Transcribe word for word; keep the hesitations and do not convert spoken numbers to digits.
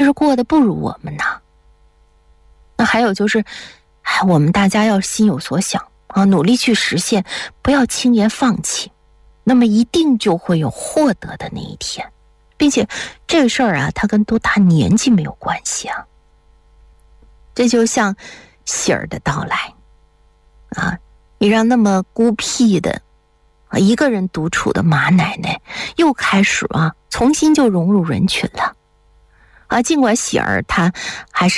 是过得不如我们呢。那还有就是，哎，我们大家要心有所想啊，努力去实现，不要轻言放弃，那么一定就会有获得的那一天。并且这个事儿啊，它跟多大年纪没有关系啊。这就像喜儿的到来啊，你让那么孤僻的啊一个人独处的马奶奶又开始啊重新就融入人群了啊。尽管喜儿她还是